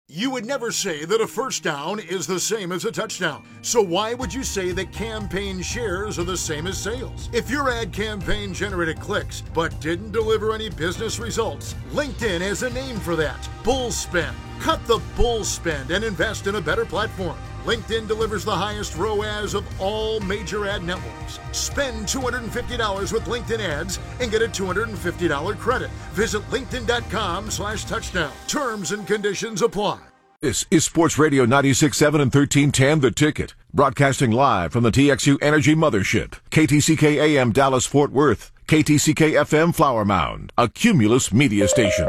You would never say that a first down is the same as a touchdown. So why would you say that campaign shares are the same as sales? If your ad campaign generated clicks but didn't deliver any business results, LinkedIn has a name for that: bull spend. Cut the bull spend and invest in a better platform. LinkedIn delivers the highest ROAS of all major ad networks. Spend $250 with LinkedIn ads and get a $250 credit. Visit linkedin.com/touchdown. Terms and conditions apply. This is Sports Radio 96.7 and 1310 The Ticket. Broadcasting live from the TXU Energy Mothership. KTCK AM Dallas Fort Worth. KTCK FM Flower Mound. A Cumulus media station.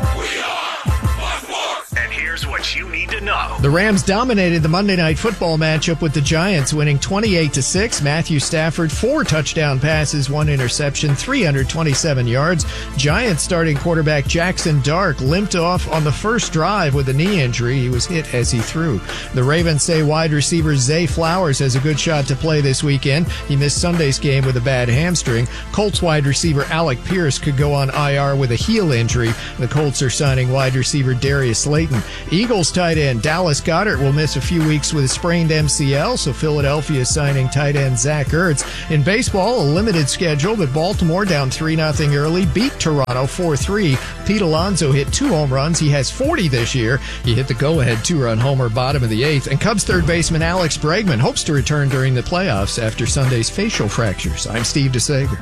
Here's what you need to know. The Rams dominated the Monday Night Football matchup with the Giants, winning 28-6. Matthew Stafford, 4 touchdown passes, 1 interception, 327 yards. Giants starting quarterback Jackson Dart limped off on the first drive with a knee injury. He was hit as he threw. The Ravens say wide receiver Zay Flowers has a good shot to play this weekend. He missed Sunday's game with a bad hamstring. Colts wide receiver Alec Pierce could go on IR with a heel injury. The Colts are signing wide receiver Darius Slayton. Eagles tight end Dallas Goedert will miss a few weeks with a sprained MCL, so Philadelphia is signing tight end Zach Ertz. In baseball, a limited schedule, but Baltimore down 3-0 early, beat Toronto 4-3. Pete Alonso hit 2 home runs. He has 40 this year. He hit the go-ahead 2-run homer bottom of the 8th. And Cubs third baseman Alex Bregman hopes to return during the playoffs after Sunday's facial fractures. I'm Steve DeSager.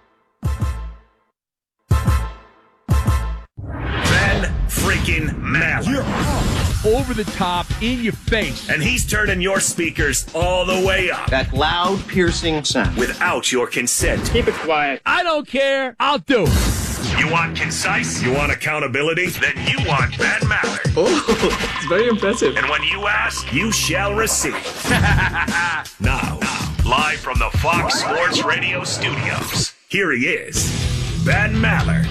Freaking Maller. You're over the top, in your face. And he's turning your speakers all the way up. That loud, piercing sound. Without your consent. Keep it quiet. I don't care. I'll do it. You want concise? You want accountability? Then you want Ben Maller. Oh, it's very impressive. And when you ask, you shall receive. Now, live from the Fox Sports Radio studios, here he is, Ben Maller.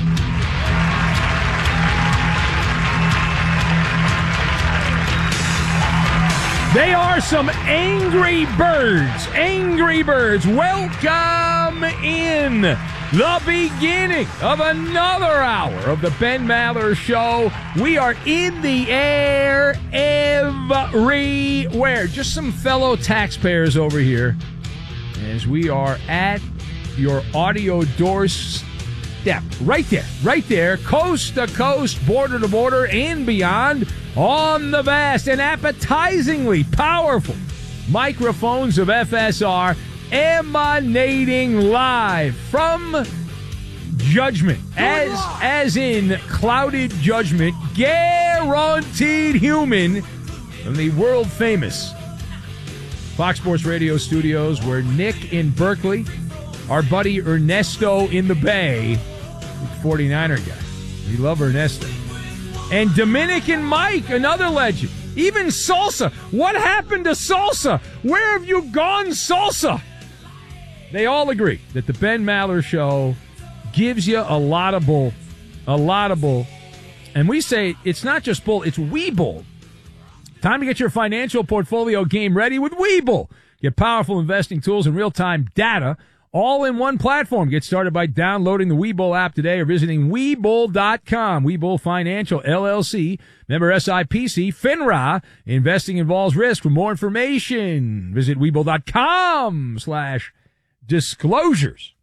They are some angry birds. Angry birds. Welcome in the beginning of another hour of the Ben Maller Show. We are in the air everywhere. Just some fellow taxpayers over here as we are at your audio doorstep. Right there, coast to coast, border to border, and beyond. On the vast and appetizingly powerful microphones of FSR, emanating live from Judgment, as in clouded judgment, guaranteed human, from the world famous Fox Sports Radio studios, where Nick in Berkeley, our buddy Ernesto in the Bay, 49er guy. We love Ernesto. And Dominican Mike, another legend. Even Salsa. What happened to Salsa? Where have you gone, Salsa? They all agree that the Ben Maller Show gives you a lot of bull. A lot of bull. And we say it's not just bull, it's Webull. Time to get your financial portfolio game ready with Webull. Get powerful investing tools and real-time data all in one platform. Get started by downloading the Webull app today or visiting Webull.com. Webull Financial, LLC, member SIPC, FINRA. Investing involves risk. For more information, visit Webull.com/disclosures.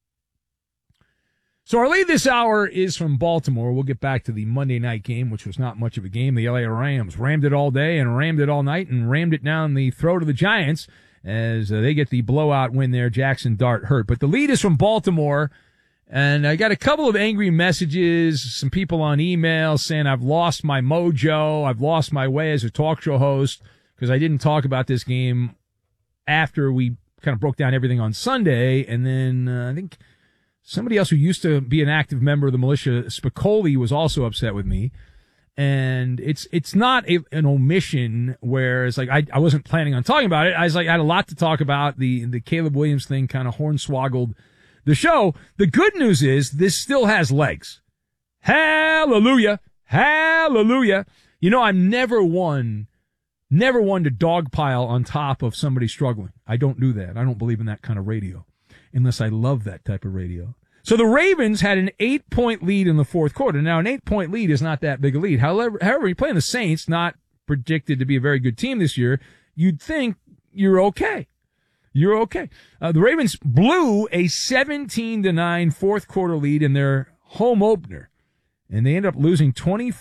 So our lead this hour is from Baltimore. We'll get back to the Monday night game, which was not much of a game. The LA Rams rammed it all day and rammed it all night and rammed it down the throat of the Giants as they get the blowout win there. Jackson Dart hurt. But the lead is from Baltimore, and I got a couple of angry messages, some people on email saying I've lost my mojo, I've lost my way as a talk show host because I didn't talk about this game after we kind of broke down everything on Sunday. And then I think somebody else who used to be an active member of the militia, Spicoli, was also upset with me. And it's not an omission where it's like I wasn't planning on talking about it. I had a lot to talk about. The Caleb Williams thing kind of hornswoggled the show. The good news is this still has legs. Hallelujah. Hallelujah. You know, I'm never one to dogpile on top of somebody struggling. I don't do that. I don't believe in that kind of radio unless I love that type of radio. So the Ravens had an 8-point lead in the fourth quarter. Now, an 8-point lead is not that big a lead. However, you're playing the Saints, not predicted to be a very good team this year. You'd think you're okay. You're okay. The Ravens blew a 17-9 fourth quarter lead in their home opener, and they ended up losing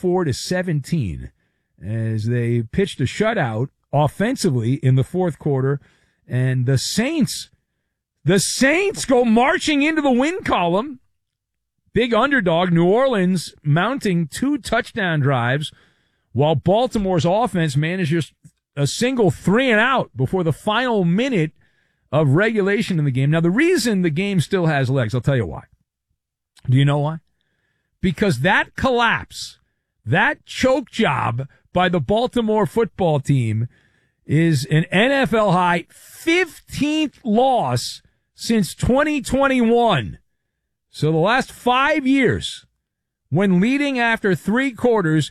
24-17 as they pitched a shutout offensively in the fourth quarter, and the Saints go marching into the win column. Big underdog, New Orleans mounting 2 touchdown drives, while Baltimore's offense manages a single 3-and-out before the final minute of regulation in the game. Now, the reason the game still has legs, I'll tell you why. Do you know why? Because that collapse, that choke job by the Baltimore football team is an NFL high 15th loss since 2021. So the last 5 years, when leading after 3 quarters,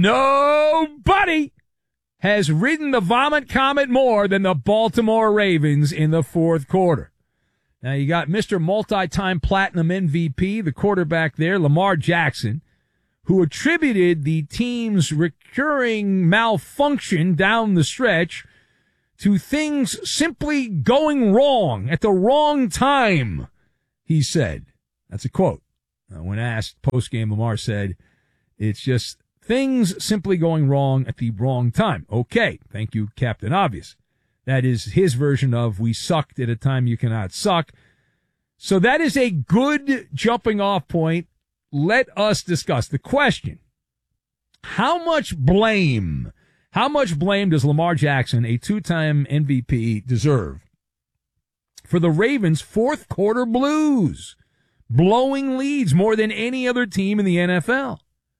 nobody has ridden the vomit comet more than the Baltimore Ravens in the fourth quarter. Now you got Mr. Multi-time platinum MVP, the quarterback there, Lamar Jackson, who attributed the team's recurring malfunction down the stretch to things simply going wrong at the wrong time, he said. That's a quote. When asked post-game, Lamar said, it's just things simply going wrong at the wrong time. Okay, thank you, Captain Obvious. That is his version of we sucked at a time you cannot suck. So that is a good jumping off point. Let us discuss the question. How much blame does Lamar Jackson, a 2-time MVP, deserve for the Ravens' fourth quarter blues, blowing leads more than any other team in the NFL?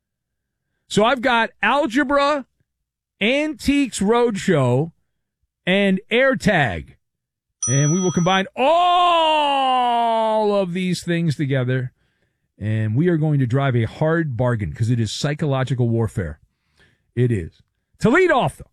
So I've got Algebra, Antiques Roadshow, and AirTag. And we will combine all of these things together, and we are going to drive a hard bargain because it is psychological warfare. It is. To lead off, though,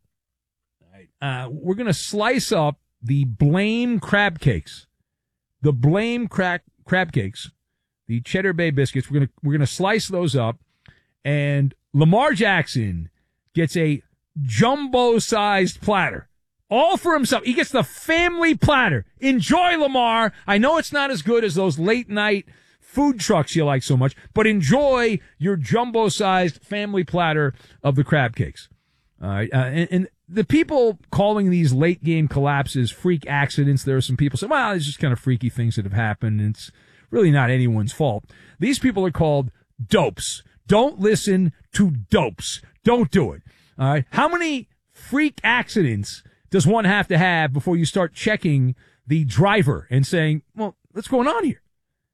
we're going to slice up the Blame crab cakes. The Blame crab cakes, the Cheddar Bay biscuits, we're going to slice those up, and Lamar Jackson gets a jumbo-sized platter, all for himself. He gets the family platter. Enjoy, Lamar. I know it's not as good as those late-night food trucks you like so much, but enjoy your jumbo-sized family platter of the crab cakes. All right, and the people calling these late-game collapses freak accidents, there are some people saying, well, it's just kind of freaky things that have happened. It's really not anyone's fault. These people are called dopes. Don't listen to dopes. Don't do it. All right. How many freak accidents does one have to have before you start checking the driver and saying, well, what's going on here?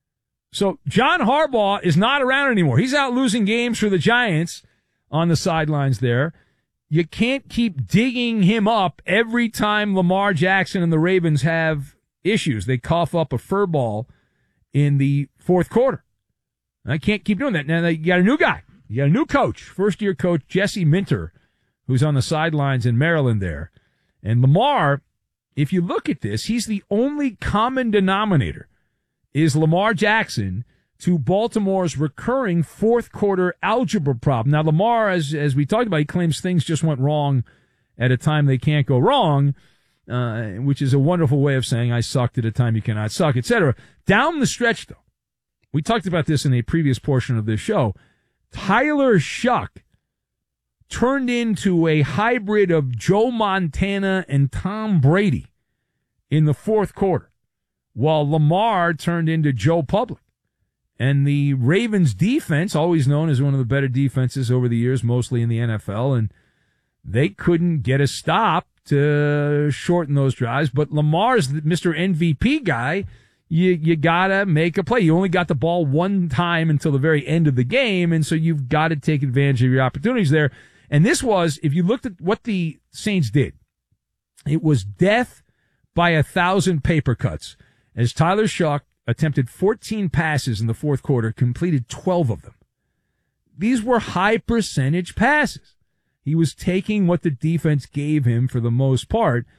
So John Harbaugh is not around anymore. He's out losing games for the Giants on the sidelines there. You can't keep digging him up every time Lamar Jackson and the Ravens have issues. They cough up a fur ball in the fourth quarter. I can't keep doing that. Now, you got a new guy. You got a new coach, first-year coach Jesse Minter, who's on the sidelines in Maryland there. And Lamar, if you look at this, he's the only common denominator, is Lamar Jackson, to Baltimore's recurring fourth-quarter algebra problem. Now, Lamar, as we talked about, he claims things just went wrong at a time they can't go wrong, which is a wonderful way of saying I sucked at a time you cannot suck, etc. Down the stretch, though, we talked about this in a previous portion of this show. Tyler Shuck turned into a hybrid of Joe Montana and Tom Brady in the fourth quarter, while Lamar turned into Joe Public. And the Ravens defense, always known as one of the better defenses over the years, mostly in the NFL, and they couldn't get a stop to shorten those drives. But Lamar's Mr. MVP guy. You gotta make a play. You only got the ball one time until the very end of the game, and so you've got to take advantage of your opportunities there. And this was, if you looked at what the Saints did, it was death by 1,000 paper cuts, as Tyler Shuck attempted 14 passes in the fourth quarter, completed 12 of them. These were high percentage passes. He was taking what the defense gave him for the most part,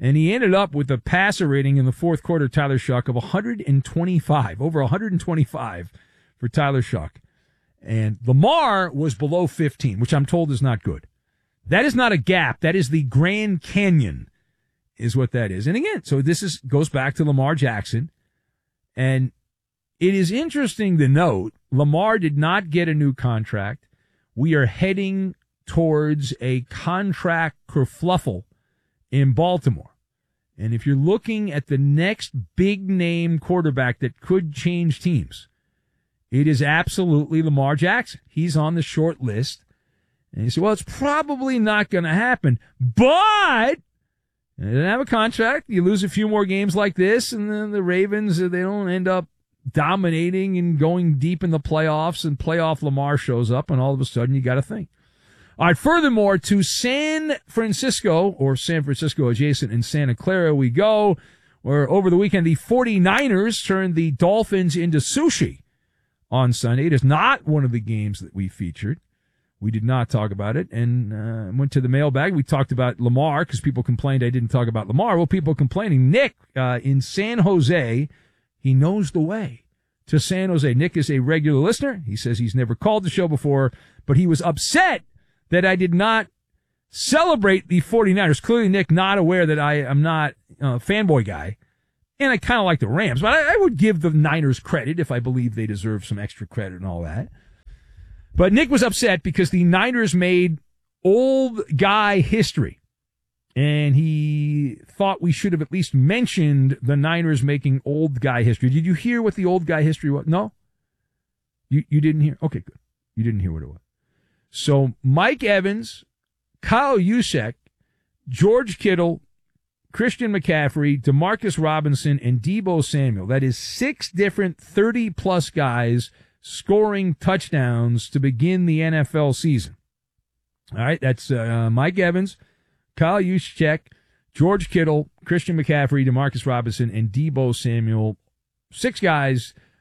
And he ended up with a passer rating in the fourth quarter, Tyler Shough, of 125, over 125 for Tyler Shough. And Lamar was below 15, which I'm told is not good. That is not a gap. That is the Grand Canyon is what that is. And again, so this goes back to Lamar Jackson. And it is interesting to note, Lamar did not get a new contract. We are heading towards a contract kerfluffle in Baltimore. And if you're looking at the next big name quarterback that could change teams, it is absolutely Lamar Jackson. He's on the short list. And you say, well, it's probably not going to happen, but they didn't have a contract. You lose a few more games like this, and then the Ravens, they don't end up dominating and going deep in the playoffs, and playoff Lamar shows up, and all of a sudden you got to think. All right, furthermore, to San Francisco, or San Francisco adjacent in Santa Clara we go, where over the weekend the 49ers turned the Dolphins into sushi on Sunday. It is not one of the games that we featured. We did not talk about it, and went to the mailbag. We talked about Lamar because people complained I didn't talk about Lamar. Well, people complaining. Nick in San Jose, he knows the way to San Jose. Nick is a regular listener. He says he's never called the show before, but he was upset that I did not celebrate the 49ers. Clearly, Nick not aware that I am not a fanboy guy, and I kind of like the Rams. But I would give the Niners credit if I believe they deserve some extra credit and all that. But Nick was upset because the Niners made old guy history. And he thought we should have at least mentioned the Niners making old guy history. Did you hear what the old guy history was? No? You didn't hear? Okay, good. You didn't hear what it was. So Mike Evans, Kyle Juszczyk, George Kittle, Christian McCaffrey, Demarcus Robinson, and Deebo Samuel. That is 6 different 30-plus guys scoring touchdowns to begin the NFL season. All right, that's Mike Evans, Kyle Juszczyk, George Kittle, Christian McCaffrey, Demarcus Robinson, and Deebo Samuel. 6 guys